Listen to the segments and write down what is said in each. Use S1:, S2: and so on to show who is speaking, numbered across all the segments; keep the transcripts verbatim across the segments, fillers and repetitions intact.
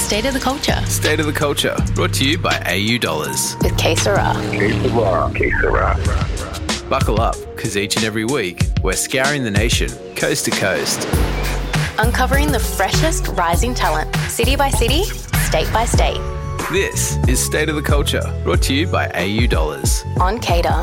S1: State of the Culture.
S2: State of the Culture, brought to you by A U Dollars.
S1: With Que Sera.
S3: Que Sera. Que Sera.
S2: Buckle up, because each and every week, we're scouring the nation, coast to coast.
S1: Uncovering the freshest rising talent, city by city, state by state.
S2: This is State of the Culture, brought to you by A U Dollars.
S1: On Cater.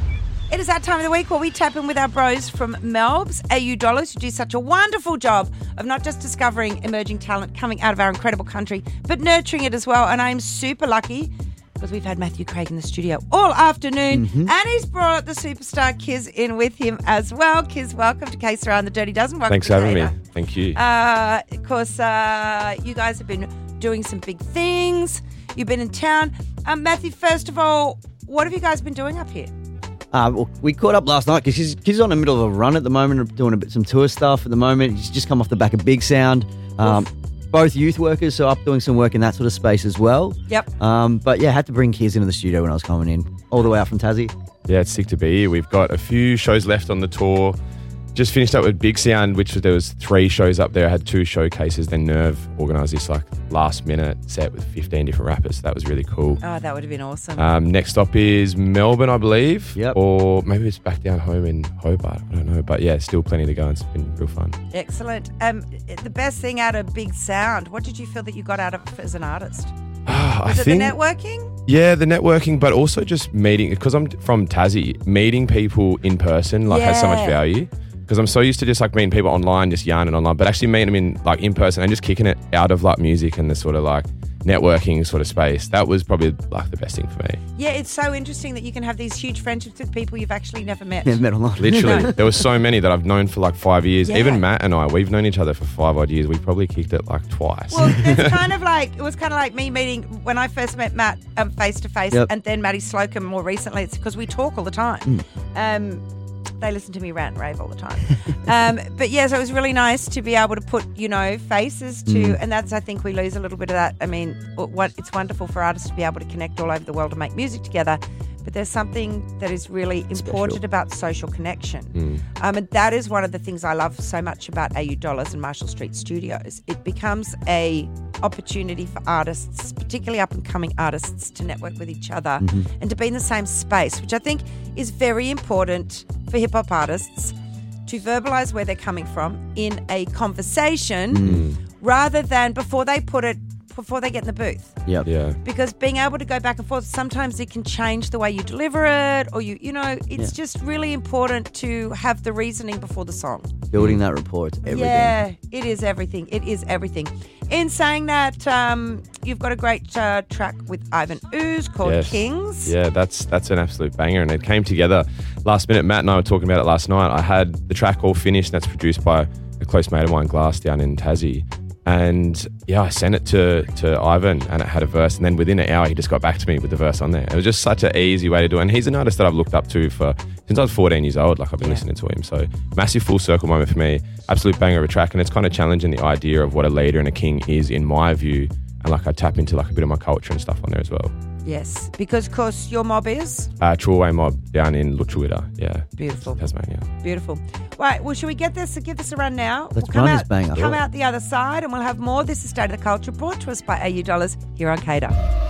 S4: It is that time of the week where we tap in with our bros from Melb's, A U Dollars, who do such a wonderful job of not just discovering emerging talent coming out of our incredible country, but nurturing it as well. And I'm super lucky because we've had Matthew Craig in the studio all afternoon,
S5: Mm-hmm.
S4: and he's brought the superstar Kiz in with him as well. Kiz, welcome to Que Sera and the Dirty Dozen. Welcome
S5: Thanks
S4: to
S5: for having
S4: Cater.
S5: me. Thank you.
S4: Uh, of course, uh, you guys have been doing some big things. You've been in town. Um, Matthew, first of all, what have you guys been doing up here?
S5: Uh, well, we caught up last night because she's, she's on the middle of a run at the moment, doing a bit some tour stuff at the moment. She's just come off the back of Big Sound. Um, both youth workers, so up doing some work in that sort of space as well.
S4: Yep.
S5: Um, but yeah, had to bring Kiz into the studio when I was coming in, all the way out from Tassie.
S6: Yeah, it's sick to be here. We've got a few shows left on the tour. Just finished up with Big Sound, which was, there was three shows up there. I had two showcases. Then Nerve organised this like last minute set with fifteen different rappers. So that was really cool.
S4: Oh, that would have been awesome.
S6: Um, next stop is Melbourne, I believe.
S5: Yep.
S6: Or maybe it's back down home in Hobart. I don't know. But yeah, still plenty to go. It's been real fun.
S4: Excellent. Um, the best thing out of Big Sound, what did you feel that you got out of it as an artist?
S6: I
S4: Was it
S6: think,
S4: the networking?
S6: Yeah, the networking, but also just meeting, because I'm from Tassie, meeting people in person like has so much
S4: Yeah.
S6: value. Because I'm so used to just like meeting people online, just yarning online, but actually meeting them in like in person and just kicking it out of like music and the sort of like networking sort of space. That was probably like the best thing for me.
S4: Yeah, it's so interesting that you can have these huge friendships with people you've actually never met.
S5: Yeah, met online.
S6: Literally, there were so many that I've known for like five years.
S4: Yeah.
S6: Even Matt and I, we've known each other for five odd years. We probably kicked it like twice.
S4: Well, it's kind of like it was kind of like me meeting when I first met Matt um, face to face,
S5: Yep.
S4: and then Matty Slocum more recently. It's because we talk all the time. Um, they listen to me rant and rave all the time. um, but yeah, so it was really nice to be able to put, you know, faces to, and that's, I think we lose a little bit of that. I mean, what it's wonderful for artists to be able to connect all over the world and make music together. But there's something that is really important
S5: Special.
S4: about social connection. Um, and that is one of the things I love so much about A U Dollars and Marshall Street Studios. It becomes a opportunity for artists, particularly up and coming artists, to network with each other and to be in the same space, which I think is very important for hip hop artists to verbalize where they're coming from in a conversation rather than before they put it, before they get in the booth.
S5: Yep.
S6: yeah.
S4: Because being able to go back and forth, sometimes it can change the way you deliver it, or you, you know, it's
S5: Yeah.
S4: just really important to have the reasoning before the song.
S5: Building that rapport, it's everything.
S4: Yeah, it is everything. It is everything. In saying that, um, you've got a great uh, track with Ivan Ooze called
S6: Yes.
S4: Kings.
S6: Yeah, that's that's an absolute banger, and it came together last minute. Matt and I were talking about it last night. I had the track all finished, and that's produced by a close mate of mine, Glass, down in Tassie. And yeah, I sent it to to Ivan, and it had a verse, and then within an hour he just got back to me with the verse on there. It was just such an easy way to do it, and he's an artist that I've looked up to for since I was fourteen years old. Like I've been
S4: Yeah.
S6: listening to him, so massive full circle moment for me. Absolute banger of a track, and it's kind of challenging the idea of what a leader and a king is in my view, and like I tap into like a bit of my culture and stuff on there as well.
S4: Yes, because of course your mob is
S6: Uh, True Mob down in Lutruwita, yeah,
S4: beautiful.
S6: Tasmania.
S4: Beautiful. Right, well, should we get this, give this a run now?
S5: Let's
S4: we'll come
S5: run
S4: out,
S5: this banger.
S4: Come out the other side and we'll have more. This is State of the Culture, brought to us by A U Dollars here on Cater.